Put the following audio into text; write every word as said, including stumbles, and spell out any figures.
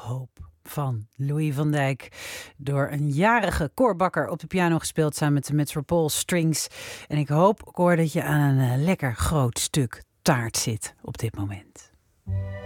Hoop van Louis van Dijk. Door een jarige Cor Bakker op de piano gespeeld samen met de Metropole Strings. En ik hoop, Cor, dat je aan een uh, lekker groot stuk taart zit op dit moment.